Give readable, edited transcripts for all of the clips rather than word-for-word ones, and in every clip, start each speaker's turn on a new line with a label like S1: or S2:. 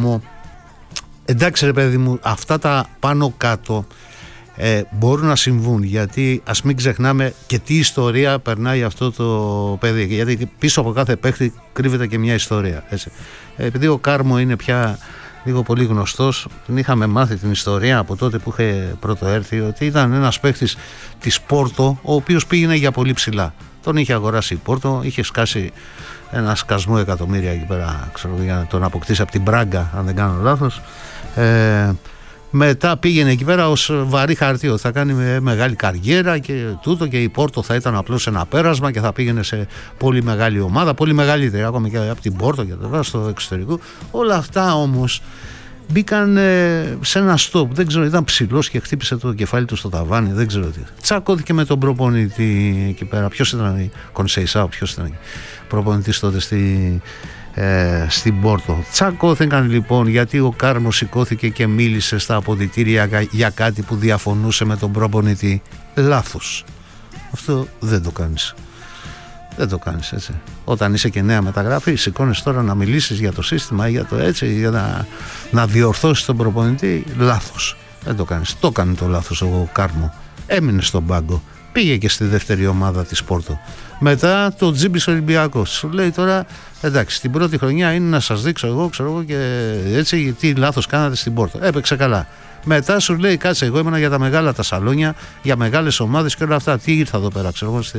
S1: κόσμο. Εντάξει ρε παιδί μου, αυτά τα πάνω κάτω μπορούν να συμβούν, γιατί ας μην ξεχνάμε και τι ιστορία περνάει αυτό το παιδί, γιατί πίσω από κάθε παίχτη κρύβεται και μια ιστορία, έτσι. Επειδή ο Κάρμο είναι πια λίγο πολύ γνωστός, τον είχαμε μάθει την ιστορία από τότε που είχε πρωτοέρθει, ότι ήταν ένας παίχτης της Πόρτο, ο οποίος πήγαινε για πολύ ψηλά. Τον είχε αγοράσει η Πόρτο, είχε σκάσει ένα σκασμό εκατομμύρια εκεί πέρα, ξέρω, για να τον αποκτήσει από την Μπράγκα, αν δεν κάνω λάθος. Μετά πήγαινε εκεί πέρα ως βαρύ χαρτί, ότι θα κάνει μεγάλη καριέρα και τούτο, και η Πόρτο θα ήταν απλώς ένα πέρασμα και θα πήγαινε σε πολύ μεγάλη ομάδα, πολύ μεγαλύτερη ακόμα και από την Πόρτο και τώρα στο εξωτερικό. Όλα αυτά όμως μπήκαν σε ένα στόπ. Δεν ξέρω, ήταν ψηλός και χτύπησε το κεφάλι του στο ταβάνι, δεν ξέρω τι. Τσακώθηκε με τον προπονητή εκεί πέρα. Ποιος ήταν, Κονσεϊσάου, ποιος ήταν προπονητής τότε στην Πόρτο. Τσακώθηκαν λοιπόν, γιατί ο Κάρμο σηκώθηκε και μίλησε στα αποδυτήρια για κάτι που διαφωνούσε με τον προπονητή. Λάθος. Αυτό δεν το κάνεις. Δεν το κάνεις, έτσι. Όταν είσαι και νέα μεταγραφή, σηκώνεις τώρα να μιλήσεις για το σύστημα ή για το έτσι, για να διορθώσεις τον προπονητή. Λάθος. Δεν το κάνεις. Το έκανε το λάθος ο Κάρμο. Έμεινε στον πάγκο. Πήγε και στη δεύτερη ομάδα της Πόρτο. Μετά το τζίμπησε ο Ολυμπιακός. Σου λέει τώρα, εντάξει, την πρώτη χρονιά είναι να σας δείξω εγώ, ξέρω εγώ, και έτσι τι λάθος κάνατε στην Πόρτο. Έπαιξε καλά. Μετά σου λέει, κάτσε, εγώ ήμουν για τα μεγάλα τα σαλόνια, για μεγάλες ομάδες και όλα αυτά. Τι ήρθα εδώ πέρα, ξέρω εγώ,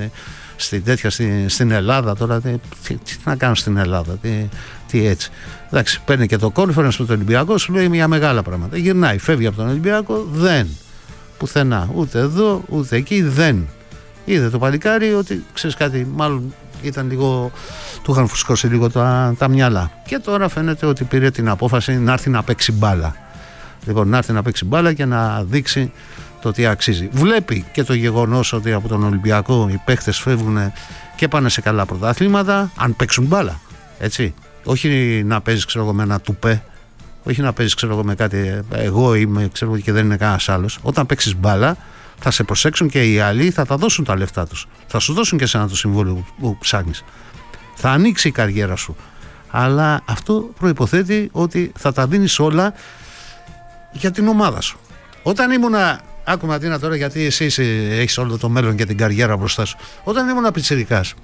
S1: στην Ελλάδα τώρα. Τι να κάνω στην Ελλάδα, τι έτσι. Εντάξει, παίρνει και το conference με τον Ολυμπιακό, σου λέει για μεγάλα πράγματα. Γυρνάει, φεύγει από τον Ολυμπιακό, δεν. Πουθενά, ούτε εδώ, ούτε εκεί, δεν. Είδε το παλικάρι ότι, ξέρεις κάτι, μάλλον ήταν λίγο, του είχαν φουσκώσει λίγο τα μυαλά. Και τώρα φαίνεται ότι πήρε την απόφαση να έρθει να παίξει μπάλα. Λοιπόν, να έρθει να παίξει μπάλα και να δείξει το τι αξίζει. Βλέπει και το γεγονός ότι από τον Ολυμπιακό οι παίχτες φεύγουν και πάνε σε καλά πρωταθλήματα, αν παίξουν μπάλα. Έτσι. Όχι να παίζεις, ξέρω εγώ, με ένα τουπέ. Όχι να παίζεις, ξέρω εγώ, με κάτι. Εγώ είμαι, ξέρω, και δεν είναι κανένας άλλος. Όταν παίξεις μπάλα, θα σε προσέξουν και οι άλλοι, θα τα δώσουν τα λεφτά τους. Θα σου δώσουν και εσένα το συμβόλαιο που ψάχνεις. Θα ανοίξει η καριέρα σου. Αλλά αυτό προϋποθέτει ότι θα τα δίνεις όλα για την ομάδα σου. Όταν ήμουνα. Άκου Ματίνα τώρα, γιατί εσύ έχεις όλο το μέλλον και την καριέρα μπροστά σου. Όταν ήμουνα πιτσιρικάς.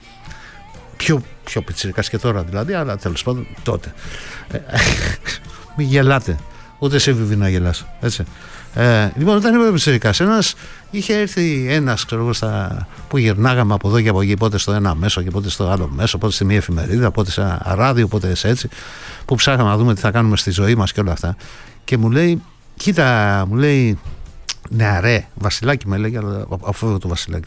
S1: Πιο πιτσιρικάς και τώρα δηλαδή, αλλά τέλος πάντων τότε. Μην γελάτε. Ούτε σε Βιβί να γελάς. Έτσι. Λοιπόν, όταν ήμουν πιτσιρικάς, είχε έρθει ένας, ξέρω εγώ, που γυρνάγαμε από εδώ και από εκεί, πότε στο ένα μέσο και πότε στο άλλο μέσο, πότε στη μία εφημερίδα, πότε σε ένα ράδιο, πότε σε έτσι, που ψάχαμε να δούμε τι θα κάνουμε στη ζωή μας και όλα αυτά. Και μου λέει, κοίτα, μου λέει, νεαρέ, Βασιλάκι με λέγει, αλλά αφού το Βασιλάκι.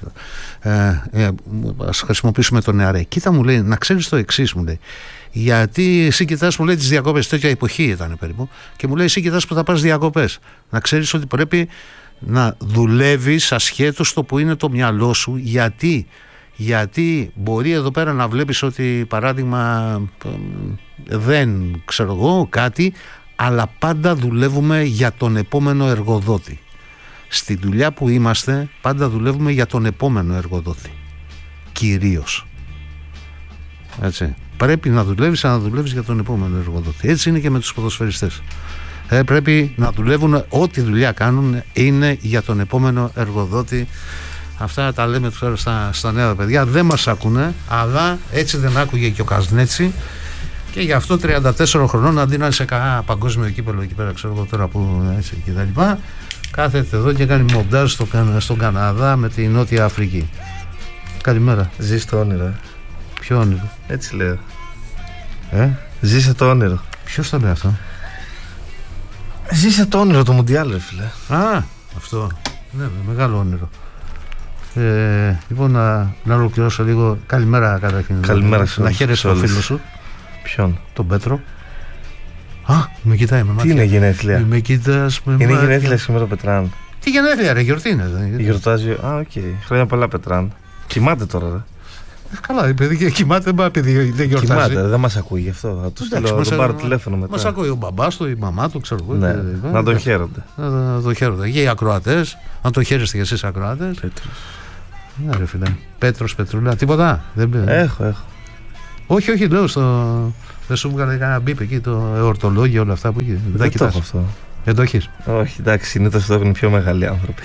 S1: Ας χρησιμοποιήσουμε το νεαρέ. Κοίτα, μου λέει, να ξέρεις το εξής, μου λέει. Γιατί εσύ κοιτάς, μου λέει, τις διακοπές, τέτοια εποχή ήταν περίπου, και μου λέει, εσύ κοιτάς που θα πας διακοπές. Να ξέρεις ότι πρέπει να δουλεύεις ασχέτως το που είναι το μυαλό σου. Γιατί μπορεί εδώ πέρα να βλέπεις ότι, παράδειγμα, δεν ξέρω εγώ κάτι, αλλά πάντα δουλεύουμε για τον επόμενο εργοδότη. Στη δουλειά που είμαστε πάντα δουλεύουμε για τον επόμενο εργοδότη. Κυρίως. Έτσι. Πρέπει να δουλεύεις, αλλά να δουλεύεις για τον επόμενο εργοδότη. Έτσι είναι και με τους ποδοσφαιριστές. Πρέπει να δουλεύουν, ό,τι δουλειά κάνουν είναι για τον επόμενο εργοδότη. Αυτά τα λέμε τώρα στα νέα παιδιά. Δεν μας ακούνε, αλλά έτσι δεν άκουγε και ο Καζνέτσι. Και γι' αυτό 34 χρονών, αντί να είναι σε κανένα παγκόσμιο κύπελλο εκεί πέρα, ξέρω εγώ τώρα που έτσι και τα λοιπά, κάθεται εδώ και κάνει μοντάζ στον Καναδά με τη Νότια Αφρική. Καλημέρα.
S2: Ζεις το όνειρο.
S1: Ποιο όνειρο?
S2: Έτσι λέω. Ζήσε το όνειρο.
S1: Ποιος το λέει αυτό?
S2: Ζήσε το όνειρο, το Μουντιάλ, ρε φίλε.
S1: Α, αυτό. Ναι, μεγάλο όνειρο. Λοιπόν, να ολοκληρώσω λίγο. Καλημέρα καταρχήν.
S2: Καλημέρα.
S1: Να χαίρεσαι τον φίλο σου.
S2: Ποιον?
S1: Τον Πέτρο. Α, με κοιτάει με μάτια.
S2: Τι είναι γενέθλια?
S1: Με κοιτάς με
S2: είναι
S1: μάτια.
S2: Είναι γενέθλια σήμερα, Πετράν.
S1: Τι γενέθλια, ρε, γιορτή είναι.
S2: Γιορτάζει. Α, οκ. Χρόνια πολλά, Πετράν. Κοιμάται τώρα, ρε.
S1: Καλά, η παιδί κοιμάται, παιδί δεν γιορτάζει.
S2: Κοιμάται, δεν μας ακούει γι' αυτό. Θα του στείλω, να τον πάρω τηλέφωνο μετά.
S1: Μας ακούει ο μπαμπάς του, η μαμά του, ξέρω εγώ.
S2: Ναι, να τον χαίρονται.
S1: Να τον χαίρονται. Και οι ακροατές, αν τον χαίρεστε κι εσείς ακροατές.
S2: Πέτρος.
S1: Ναι, ρε φίλε. Πέτρος, Πετρούλα, τίποτα.
S2: Έχω.
S1: Όχι, λέω δεν σου βγάλε κανένα μπίπ εκεί το εορτολόγιο, όλα αυτά που είχε.
S2: Δεν το έχω αυτό.
S1: Δεν το έχεις?
S2: Όχι, εντάξει, συνήθως το έχουν οι πιο μεγάλοι άνθρωποι.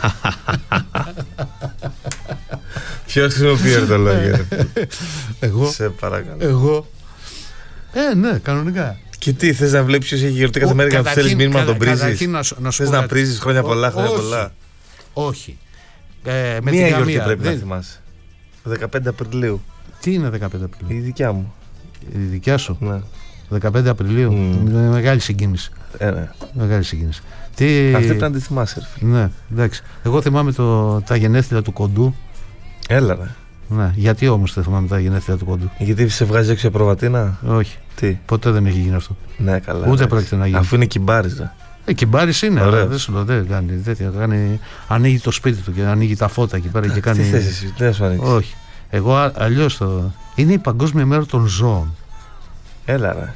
S2: Ποιος χρησιμοποιεί εορτολόγιο?
S1: Εγώ.
S2: Σε παρακαλώ.
S1: Εγώ. Ναι, κανονικά.
S2: Και τι, θες να βλέπεις ποιος έχει γιορτή κάθε μέρα και να του θέλεις μήνυμα να τον πρίζεις? Θες να πρίζεις χρόνια πολλά, χρόνια πολλά?
S1: Όχι.
S2: Μία γιορτή πρέπει να θυμάσαι. 15 Απριλίου.
S1: Τι είναι 15 Απριλίου?
S2: Η δικιά μου.
S1: Η δικιά σου?
S2: Ναι.
S1: 15 Απριλίου. Μεγάλη συγκίνηση.
S2: Ναι.
S1: Μεγάλη συγκίνηση.
S2: Αυτή πρέπει να τη θυμάσαι, ρε φίλε.
S1: Ναι, εντάξει. Εγώ θυμάμαι τα γενέθλια του Κοντού.
S2: Έλα, ρε.
S1: Ναι. Γιατί όμως δεν θυμάμαι τα γενέθλια του Κοντού?
S2: Γιατί σε βγάζει έξω η προβατίνα?
S1: Όχι.
S2: Τι?
S1: Ποτέ δεν έχει γίνει αυτό.
S2: Ναι, καλά.
S1: Ούτε πρόκειται να γίνει.
S2: Αφού είναι κυμπάριζα.
S1: Κυμπάρης είναι, αλλά δεν σου λέω, δεν κάνει τέτοια. Ανοίγει το σπίτι του και ανοίγει τα φώτα εκεί πέρα και κάνει.
S2: Τι θες εσύ, δεν σου ανοίξει?
S1: Όχι. Εγώ αλλιώς το. Είναι η Παγκόσμια Μέρα των Ζώων.
S2: Έλα, ρε.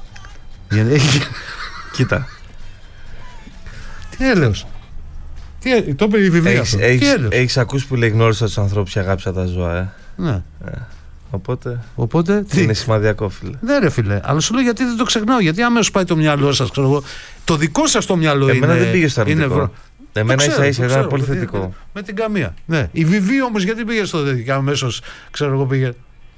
S2: Κοίτα.
S1: Τι έλεος? Το είπε η βιβλία αυτό.
S2: Έχεις ακούσει που λέει γνώρισα τους ανθρώπους και αγάπησα τα ζώα,
S1: Ναι.
S2: Οπότε τι? Είναι σημαδιακό, φίλε.
S1: Ναι, ρε φίλε, αλλά σου λέω γιατί δεν το ξεχνάω. Γιατί αμέσως πάει το μυαλό σας, ξέρω εγώ. Το δικό σας το μυαλό είναι.
S2: Εμένα δεν πήγε στο αρνητικό. Εμένα ίσα-ίσα ήταν πολύ θετικό.
S1: Με την καμία. Ναι. Η Βιβί όμως γιατί πήγε στο θετικό? Αμέσως, ξέρω εγώ, πήγε.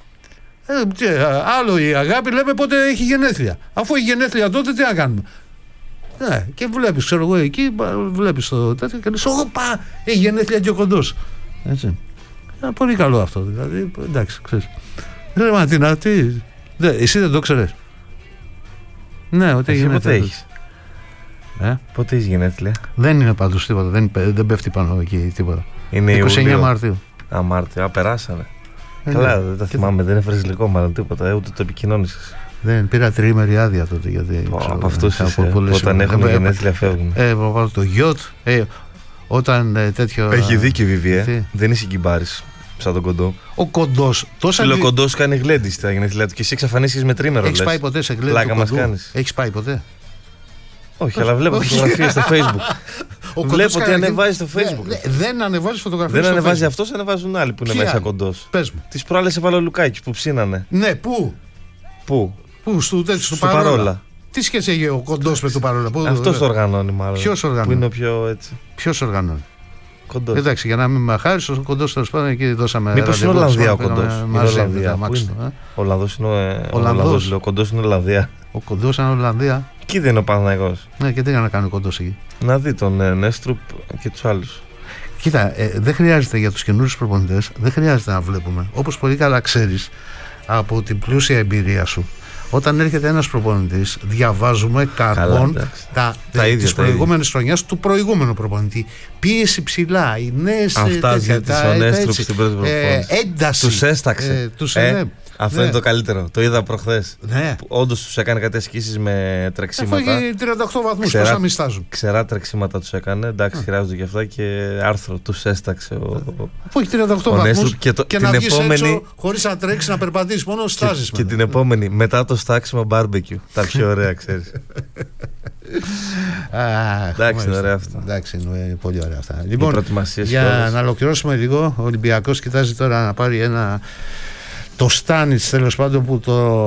S1: Άλλο η αγάπη, λέμε πότε έχει γενέθλια. Αφού έχει γενέθλια τότε, τι να κάνουμε? Ναι, και βλέπεις, ξέρω εγώ, εκεί βλέπεις το τέτοιο και λες, όπα, έχει γενέθλια και ο Κοντός. Έτσι. Πολύ καλό αυτό, δηλαδή. Εντάξει, ξέρεις. Ρε Ματίνα, εσύ δεν το ξέρεις? Ναι, ότι έχει γενέθλια.
S2: Πότε έχεις? Πότε έχεις γενέθλια?
S1: Δεν είναι πάντως τίποτα, δεν πέφτει πάνω εκεί τίποτα.
S2: Είναι
S1: 29 Μαρτίου.
S2: Μάρτιο, περάσανε. Καλά, δεν τα θυμάμαι, δεν έφερες υλικό μάλλον τίποτα, ούτε το επικοινώνησες.
S1: Δεν πήρα τριήμερη άδεια τότε. Γιατί,
S2: από αυτούς είσαι, όταν έχουν γενέθλια φεύγουν.
S1: Βάλω το γιότ, όταν τέτοιο.
S2: Έχει δίκιο η Βιβιέ, δεν είσαι κυμπάρης σαν τον Κοντό.
S1: Ο Κοντός.
S2: Ο Κοντός κάνει γλέντι στα γενέθλια του και εσύ εξαφανίστηκες με τρίμερο.
S1: Έχεις πάει ποτέ σε γλέντι?
S2: Πλάκα μας κάνεις?
S1: Έχεις πάει ποτέ?
S2: Όχι, αλλά βλέπω φωτογραφίες στο Facebook. Βλέπω ότι ανεβάζει στο Facebook.
S1: Δεν ανεβάζει φωτογραφίες.
S2: Δεν ανεβάζει αυτός, ανεβάζουν άλλοι που είναι μέσα Κοντός.
S1: Πες μου.
S2: Τις προάλλες έβαλε ο Λουκάκης που ψήνανε.
S1: Ναι, πού?
S2: Πού,
S1: στο Παρόλα. Τι σχέση έχει ο Κοντός με το Παρόλα?
S2: Αυτός το οργανώνει μάλλον.
S1: Ποιος οργανώνει?
S2: Που είναι ο πιο έτσι.
S1: Ποιος οργανώνει?
S2: Κοντός.
S1: Εντάξει, για να μην με χάρεις, ο Κοντός τέλος πάντων εκεί δώσαμε.
S2: Μήπως είναι Ολλανδία ο Κοντός? Ο Ολλανδός είναι ο Κοντός είναι Ολλανδία.
S1: Ο Κοντός είναι Ολλανδία.
S2: Εκεί δεν είναι ο Παναθηναϊκός?
S1: Ναι, και τι να κάνει ο Κοντός εκεί?
S2: Να δει τον Νέστρουπ και τους άλλους.
S1: Κοίτα, δεν χρειάζεται για τους καινούριους προπονητές, δεν χρειάζεται να βλέπουμε. Όπως πολύ καλά ξέρεις από την πλούσια εμπειρία σου, όταν έρχεται ένας προπονητής, διαβάζουμε καρπών της προηγούμενης χρονιάς του προηγούμενου προπονητή. Πίεση ψηλά, οι νέες
S2: αυτά ζήτησε ο Νέστρουπ στην πρώτη προπόνηση.
S1: Ένταση.
S2: Τους έσταξε. Αυτό είναι το καλύτερο. Το είδα προχθές.
S1: Ναι.
S2: Όντως τους έκανε κάτι ασκήσεις με τρεξίματα.
S1: Αφού έχει 38 βαθμούς, πώς θα μιστάζουν?
S2: Ξερά τρεξίματα τους έκανε. Εντάξει, χρειάζονται και αυτά και άρθρο. Τους έσταξε
S1: Αφού έχει 38 βαθμούς και να βγεις έξω χωρίς να τρέξεις, να περπατήσεις, μόνο στάζεις.
S2: Και την επόμενη, μετά το στάξιμο μπάρμπεκιου. Τα πιο ωραία, ξέρεις. Εντάξει, είναι ωραία αυτά.
S1: Εντάξει, είναι πολύ ωραία αυτά. Λοιπόν, για να ολοκληρώσουμε λίγο, ο Ολυμπιακός κοιτάζει τώρα να πάρει το Στάνιτς, τέλος πάντων, που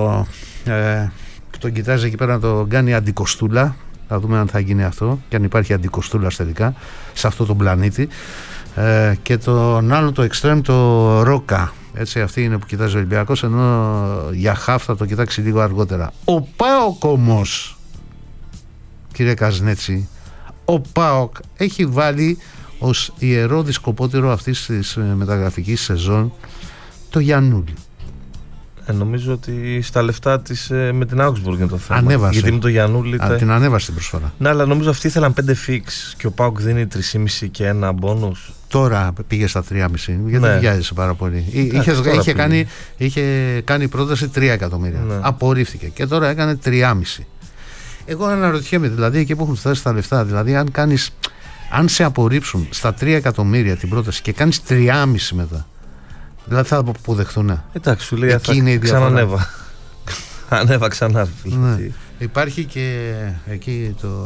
S1: τον κοιτάζει εκεί πέρα να το κάνει αντικοστούλα. Θα δούμε αν θα γίνει αυτό και αν υπάρχει αντικοστούλα τελικά σε αυτό τον πλανήτη. Και τον άλλο το εξτρέμ, το Ρόκα. Έτσι, αυτή είναι που κοιτάζει ο Ολυμπιακός, ενώ για χαφ θα το κοιτάξει λίγο αργότερα. Ο ΠΑΟΚ όμως, κύριε Καζνέτσι, ο ΠΑΟΚ έχει βάλει ως ιερό δισκοπότηρο αυτής της μεταγραφικής σεζόν το Γιαννούλη.
S2: Νομίζω ότι στα λεφτά της με την Augsburg είναι το θέμα.
S1: Ανέβασε.
S2: Γιατί με το Γιαννούλη.
S1: Την ανέβασε την προσφορά.
S2: Ναι, αλλά νομίζω αυτοί ήθελαν 5 φίξ και ο ΠΑΟΚ δίνει 3,5 και ένα μπόνους.
S1: Τώρα πήγε στα 3,5. Γιατί δεν βιάζεσαι πάρα πολύ. Είχε κάνει πρόταση 3 εκατομμύρια. Ναι. Απορρίφθηκε και τώρα έκανε 3,5. Εγώ αναρωτιέμαι, δηλαδή εκεί που έχουν φτάσει τα λεφτά, δηλαδή αν σε απορρίψουν στα 3 εκατομμύρια την πρόταση και κάνεις 3,5 μετά. Δηλαδή θα αποδεχθούν.
S2: Εντάξει, σου λέει ξανανέβα. Ανέβα ξανά.
S1: Ναι. Υπάρχει και εκεί το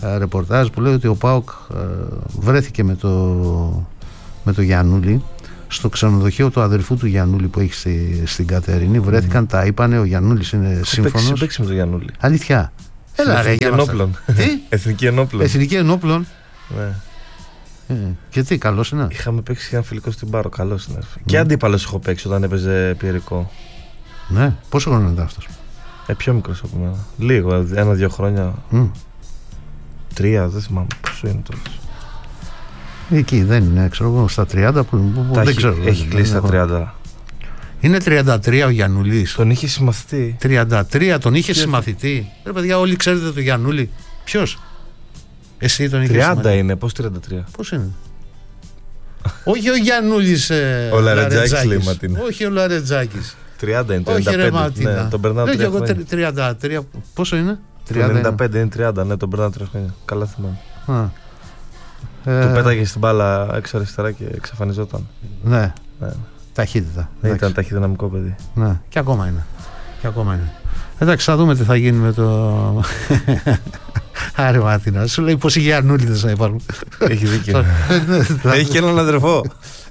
S1: ρεπορτάζ που λέει ότι ο ΠΑΟΚ βρέθηκε με το Γιαννούλη στο ξενοδοχείο του αδερφού του Γιαννούλη που έχει στην Κατερίνη. Βρέθηκαν, τα είπανε, ο Γιαννούλης είναι σύμφωνος.
S2: Έχω παίξει με τον Γιαννούλη.
S1: Αλήθεια.
S2: Εθνική Ενόπλων.
S1: Τι?
S2: Εθνική Ενόπλων.
S1: Ναι. Και τι, καλός είναι.
S2: Είχαμε παίξει ένα φιλικό στην Πάρο, καλός είναι. Και αντίπαλος έχω παίξει όταν έπαιζε Πιερικό.
S1: Ναι, πόσο χρόνο ήταν αυτός?
S2: Πιο μικρός από μένα. Λίγο, 1-2 χρόνια. 3, δεν θυμάμαι πόσο είναι τώρα.
S1: Εκεί δεν είναι, ξέρω εγώ, στα 30 που δεν ξέρω.
S2: Έχει κλείσει τα 30.
S1: Είναι 33 ο Γιαννούλης.
S2: Τον είχε συμμαθητή.
S1: 33 τον είχε συμμαθητή. Ρε παιδιά, όλοι ξέρετε τον Γιαννούλη. Ποιος? Εσύ τον είχε συμμαθητή.
S2: 30 είναι, πώς 33?
S1: Πώς είναι? Όχι ο Γιαννούλης
S2: ο Λαρετζάκης λέει Ματίνα.
S1: Όχι ο Λαρετζάκης.
S2: 30 είναι, 35.
S1: Όχι ρε Ματίνα.
S2: Ναι, τον περνάω 3
S1: χρόνια. 33, πόσο είναι?
S2: 95 είναι 30, ναι, τον περνάω 3 χρόνια. Καλά θυμάμαι. Του πέταγε στην μπάλα έξω αριστερά και εξαφανιζόταν.
S1: Ναι. Ταχύτητα.
S2: Ήταν ταχυδυναμικό παιδί.
S1: Ναι, και ακόμα είναι. Εντάξει, θα δούμε τι θα γίνει με το. Άρε Μάτινα, σου λέει πως οι Γιαννούλιδες να υπάρχουν.
S2: Έχει δίκιο. Έχει και έναν αδερφό.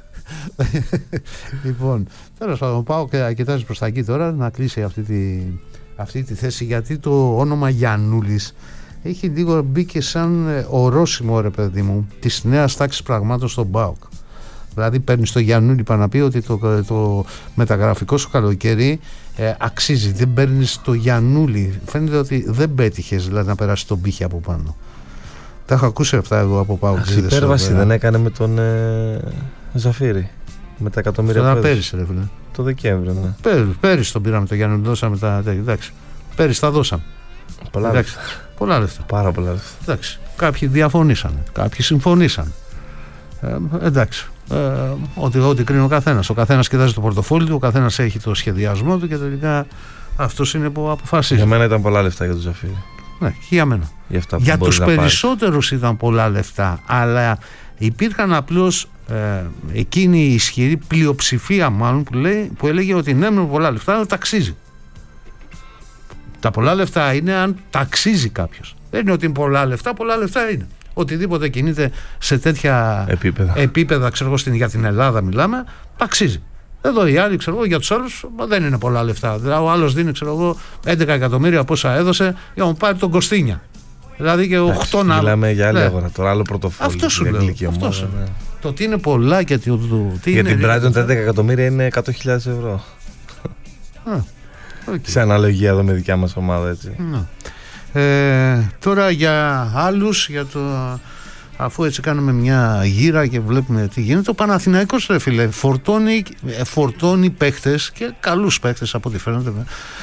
S1: Λοιπόν, τέλος πάντων, πάω και κοιτάζει προς τα εκεί τώρα να κλείσει αυτή τη θέση, γιατί το όνομα Γιαννούλης έχει λίγο μπει και σαν ορόσημο, ρε παιδί μου, της νέας τάξης πραγμάτων στον ΠΑΟΚ. Δηλαδή παίρνει το Γιαννούλη πάνω να πει ότι το μεταγραφικό σου καλοκαίρι αξίζει. Δεν παίρνει το Γιαννούλη. Φαίνεται ότι δεν πέτυχες, δηλαδή, να περάσει τον πύχη από πάνω. Τα έχω ακούσει αυτά εγώ από ΠΑΟΚ.
S2: Υπέρβαση δεν έκανε με τον Ζαφύρη? Με τα εκατομμύρια που
S1: πέρυσι, ρε φίλε.
S2: Το Δεκέμβριο, ναι.
S1: Πέρυσι τον πήραμε το Γιαννούλη, δώσαμε τα. Εντάξει. Πέρυσι τα δώσαμε. Πολλά λεφτά.
S2: Πάρα πολλά λεφτά.
S1: Εντάξει. Κάποιοι διαφωνήσανε, κάποιοι συμφωνήσανε. Εντάξει. Ό,τι κρίνει ο καθένας. Ο καθένας κοιτάζει το πορτοφόλι του, ο καθένας έχει το σχεδιασμό του και τελικά αυτός είναι που αποφασίζει.
S2: Για μένα ήταν πολλά λεφτά για τον Ζαφύρη.
S1: Ναι, και για μένα. Για τους περισσότερους ήταν πολλά λεφτά, αλλά υπήρχαν απλώς εκείνη η ισχυρή πλειοψηφία, μάλλον, που έλεγε ότι ναι, με πολλά λεφτά, αλλά ταξίζει. Τα πολλά λεφτά είναι αν ταξίζει κάποιος. Δεν είναι ότι είναι πολλά λεφτά είναι. Οτιδήποτε κινείται σε τέτοια επίπεδα, ξέρω εγώ, για την Ελλάδα μιλάμε, ταξίζει. Εδώ οι άλλοι, ξέρω εγώ, για τους άλλους δεν είναι πολλά λεφτά. Δηλαδή, ο άλλος δίνει, ξέρω εγώ, 11 εκατομμύρια πόσα έδωσε για να μου πάρει τον Κωστίνια. Δηλαδή και 8 να.
S2: Μιλάμε για άλλη αγορά, τώρα άλλο πρωτοφόλι.
S1: Αυτό σου λέω. Το ότι είναι πολλά και τι
S2: για την Brighton τα 11 εκατομμύρια είναι 100.000 ευρώ. Σε αναλογία εδώ με δικιά μας ομάδα, έτσι.
S1: Τώρα για άλλους, αφού έτσι κάνουμε μια γύρα και βλέπουμε τι γίνεται, ο Παναθηναϊκός, ρε φίλε, φορτώνει παίχτες και καλούς παίχτες από ό,τι φαίνεται,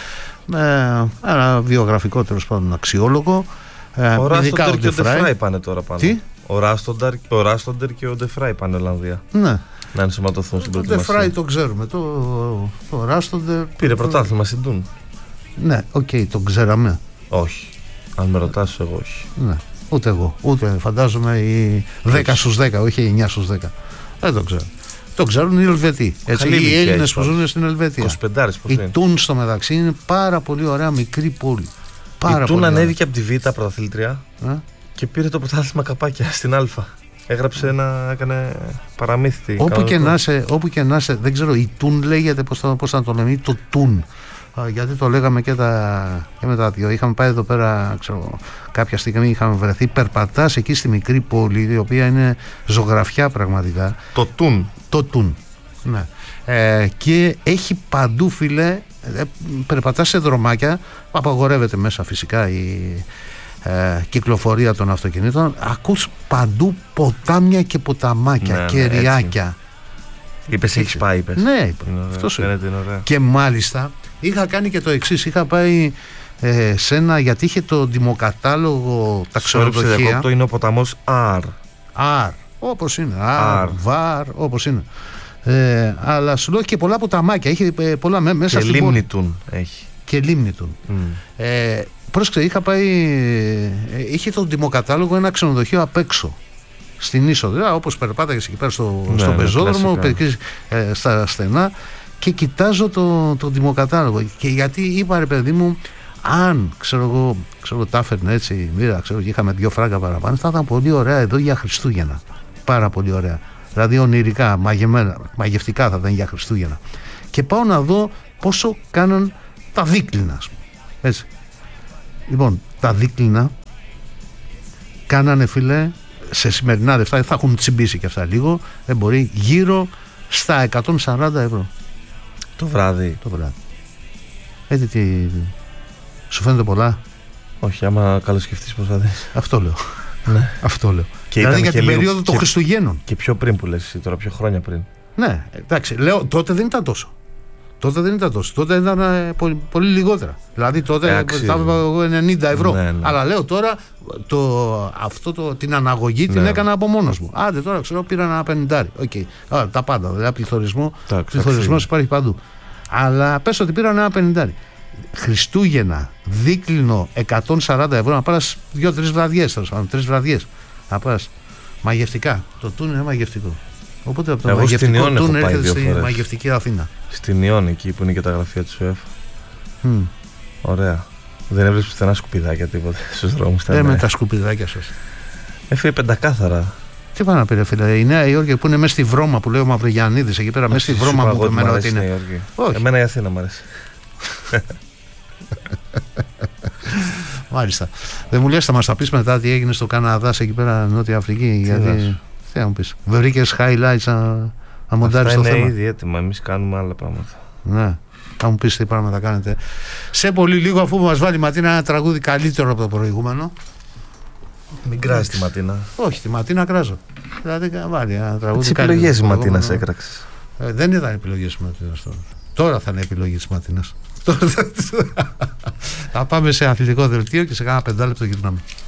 S1: με ένα βιογραφικό, τέλος πάντων, αξιόλογο.
S2: Ο Ράστοντερ και ο Ντεφράι πάνε τώρα πάνω.
S1: Τι?
S2: Ο Ράστοντερ και ο Ντεφράι πάνε Ολλανδία.
S1: Ναι.
S2: Να ενσωματωθούν στην προετοιμασία.
S1: Το Ντεφράι το ξέρουμε. Το Ράστοντερ
S2: πήρε πρωτάθλημα στην Τούν.
S1: Ναι, το ξέραμε.
S2: Όχι. Αν με ρωτάς, εγώ όχι.
S1: Ναι, ούτε εγώ. Ούτε φαντάζομαι οι 10 στους 10, όχι 9 στους 10. Δεν το ξέρω. Το ξέρουν οι Ελβετοί. Έτσι, οι Έλληνες που ζουν στην Ελβετία.
S2: 25
S1: η Τούν στο μεταξύ είναι πάρα πολύ ωραία μικρή πόλη.
S2: Η Τούν ανέβηκε από τη Β' πρωταθλήτρια και πήρε το πρωτάθλημα καπάκια στην Α. Έγραψε έκανε παραμύθι.
S1: Όπου και να είσαι, δεν ξέρω, η Τούν λέγεται, πώς θα το λέμε, ή το Τούν. Γιατί το λέγαμε και με τα δύο. Είχαμε πάει εδώ πέρα, ξέρω, κάποια στιγμή είχαμε βρεθεί. Περπατάς εκεί στη μικρή πόλη, η οποία είναι ζωγραφιά πραγματικά. Το Τούν. Ναι. Και έχει παντού, φίλε, περπατάς σε δρομάκια, απαγορεύεται μέσα φυσικά η κυκλοφορία των αυτοκινήτων. Ακούς παντού ποτάμια και ποταμάκια, κεριάκια.
S2: Είπες έχεις πάει, είπες.
S1: Ναι, αυτό είναι. Και μάλιστα είχα κάνει και το εξής. Είχα πάει σε ένα, γιατί είχε το δημοκατάλογο τα ξενοδοχεία.
S2: Αυτό είναι ο ποταμός Αρ,
S1: όπως είναι. Βαρ, όπως είναι. Αλλά σου λέω και πολλά ποταμάκια. Έχει πολλά μέσα.
S2: Και λίμνη Τούν έχει.
S1: Και λίμνη Τούν. Πρόσεξε, είχα πάει. Είχε το δημοκατάλογο ένα ξενοδοχείο απ' έξω. Στην είσοδο, όπως περπάταγες εκεί πέρα στο πεζόδρομο, στα στενά, και κοιτάζω το δημοκατάλογο. Και γιατί είπα, ρε παιδί μου, αν ξέρω τα έφερνε έτσι μοίρα, και είχαμε 2 φράγκα παραπάνω, θα ήταν πολύ ωραία εδώ για Χριστούγεννα. Πάρα πολύ ωραία. Δηλαδή ονειρικά, μαγευτικά θα ήταν για Χριστούγεννα. Και πάω να δω πόσο κάναν τα δίκλινα, ας πούμε. Έτσι. Λοιπόν, τα δίκλινα κάνανε, φίλε, σε σημερινά λεφτά, θα έχουν τσιμπήσει και αυτά λίγο, δεν μπορεί, γύρω στα 140 ευρώ.
S2: Το βράδυ.
S1: Έτσι τι... Σου φαίνεται πολλά?
S2: Όχι, άμα καλοσκεφτείς πώς θα δεις.
S1: Αυτό λέω.
S2: Ναι.
S1: Αυτό λέω.
S2: Και
S1: δηλαδή
S2: ήταν
S1: για την περίοδο των Χριστουγέννων.
S2: Και πιο πριν που λες εσύ τώρα, πιο χρόνια πριν.
S1: Ναι, εντάξει, λέω τότε δεν ήταν τόσο. Τότε ήταν πολύ, πολύ λιγότερα. Δηλαδή τότε estava εγώ 90 ευρώ.
S2: Ναι.
S1: Αλλά λέω τώρα την αναγωγή την έκανα από μόνος μου. Άντε τώρα ξέρω πήρα ένα 50. Okay. Τα πάντα. Δηλαδή πληθωρισμός υπάρχει παντού. Αλλά πες ότι πήρα ένα 50. Χριστούγεννα, δίκλινο 140 ευρώ να πάρεις 2-3 βραδιές. 3 βραδιές. Να πάρεις μαγευτικά. Το τούν είναι μαγευτικό. Οπότε από το μαγευτικό τούν έρχεται στη μαγευτική Αθήνα.
S2: Στην Ιόν εκεί που είναι και τα γραφεία του ΣΟΕΦ. Ωραία. Δεν έβλεπες πουθενά σκουπιδάκια τίποτα στους δρόμους?
S1: Με τα σκουπιδάκια σας.
S2: Έφυγε πεντακάθαρα.
S1: Τι πάνε να πει, φίλε, η Νέα Υόρκη που είναι μέσα στη βρώμα που λέει ο Μαυρογιαννίδης εκεί πέρα, μέσα στη βρώμα που εμένα ότι είναι.
S2: Εμένα η Αθήνα μου αρέσει.
S1: Μάλιστα. Δεν μου λες, θα μας τα πεις μετά τι έγινε στο Καναδά εκεί πέρα, Νότια Αφρική? Γιατί τι να μου πεις, βρήκες highlights να μοντάρεις το θέμα?
S2: Είναι ήδη έτοιμα, εμείς κάνουμε άλλα πράγματα.
S1: Ναι, θα μου πεις τι πράγματα κάνετε σε πολύ λίγο, αφού μας βάλει η Ματίνα ένα τραγούδι καλύτερο από το προηγούμενο.
S2: Μην κράζεις τη Ματίνα.
S1: Όχι, τη Ματίνα κράζω. Δηλαδή βάλει ένα τραγούδι.
S2: Τι επιλογές η Ματίνας έκραξες?
S1: Δεν ήταν επιλογές η Ματίνας τώρα. Τώρα θα είναι επιλογή της Ματίνας. Θα πάμε σε αθλητικό δελτίο και σε κάνα 5 λεπτό γυρνάμε.